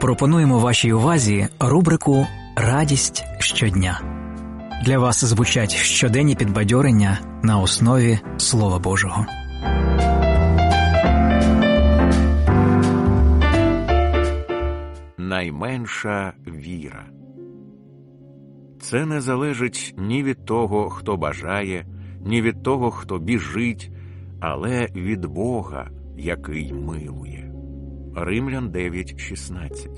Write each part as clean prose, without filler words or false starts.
Пропонуємо вашій увазі рубрику «Радість щодня». Для вас звучать щоденні підбадьорення на основі Слова Божого. Найменша віра. Це не залежить ні від того, хто бажає, ні від того, хто біжить, але від Бога, який милує. Римлян 9:16.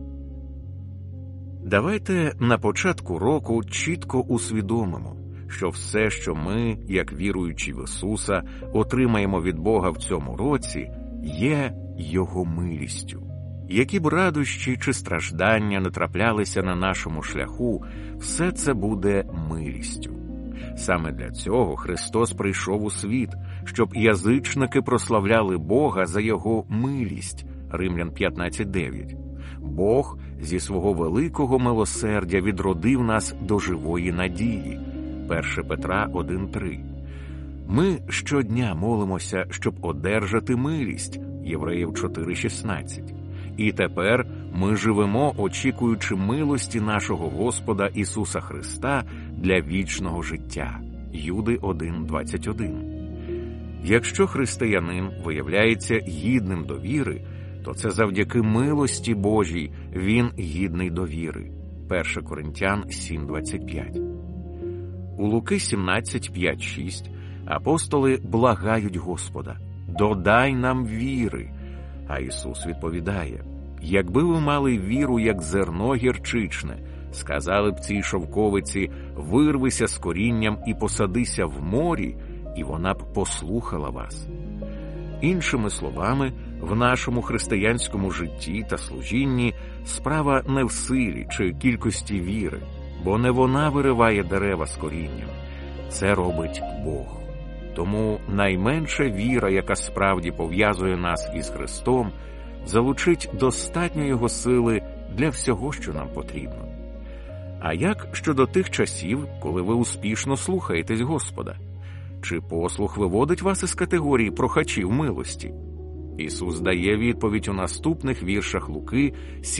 Давайте на початку року чітко усвідомимо, що все, що ми, як віруючі в Ісуса, отримаємо від Бога в цьому році, є Його милістю. Які б радощі чи страждання не траплялися на нашому шляху, все це буде милістю. Саме для цього Христос прийшов у світ, щоб язичники прославляли Бога за Його милість. Римлян 15:9. Бог зі свого великого милосердя відродив нас до живої надії. 1 Петра 1:3. Ми щодня молимося, щоб одержати милість. Євреїв 4:16. І тепер ми живемо, очікуючи милості нашого Господа Ісуса Христа для вічного життя. Юди 1:21. Якщо християнин виявляється гідним довіри, то це завдяки милості Божій він гідний довіри. 1 Коринтян 7:25. У Луки 17:5-6 апостоли благають Господа: «Додай нам віри». А Ісус відповідає: «Якби ви мали віру, як зерно гірчичне, сказали б цій шовковиці: вирвися з корінням і посадися в морі, і вона б послухала вас». Іншими словами, в нашому християнському житті та служінні справа не в силі чи кількості віри, бо не вона вириває дерева з корінням. Це робить Бог. Тому найменша віра, яка справді пов'язує нас із Христом, залучить достатньо Його сили для всього, що нам потрібно. А як щодо тих часів, коли ви успішно слухаєтесь Господа? Чи послух виводить вас із категорії прохачів милості? Ісус дає відповідь у наступних віршах Луки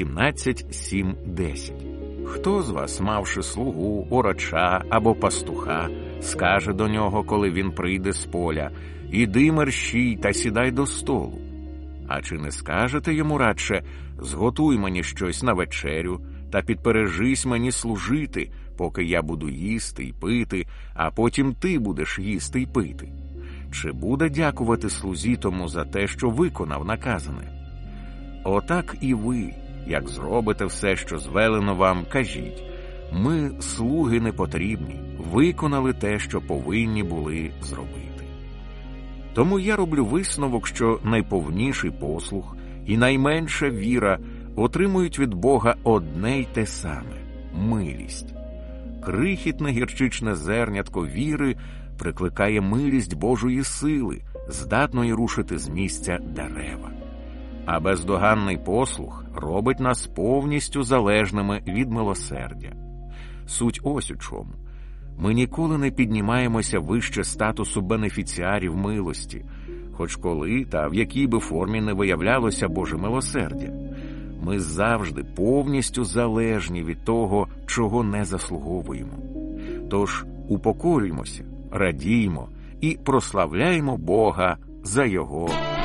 17:7-10. «Хто з вас, мавши слугу, орача або пастуха, скаже до нього, коли він прийде з поля: іди мерщій та сідай до столу? А чи не скажете йому радше: зготуй мені щось на вечерю та підпережись мені служити, поки я буду їсти й пити, а потім ти будеш їсти й пити? Чи буде дякувати слузі тому за те, що виконав наказане? Отак і ви, як зробите все, що звелено вам, кажіть: ми, слуги непотрібні, виконали те, що повинні були зробити». Тому я роблю висновок, що найповніший послух і найменша віра отримують від Бога одне й те саме – милість. Крихітне гірчичне зернятко віри прикликає милість Божої сили, здатної рушити з місця дерева. А бездоганний послух робить нас повністю залежними від милосердя. Суть ось у чому. Ми ніколи не піднімаємося вище статусу бенефіціарів милості, хоч коли та в якій би формі не виявлялося Боже милосердя. Ми завжди повністю залежні від того, чого не заслуговуємо. Тож упокорюймося, радіймо і прославляємо Бога за Його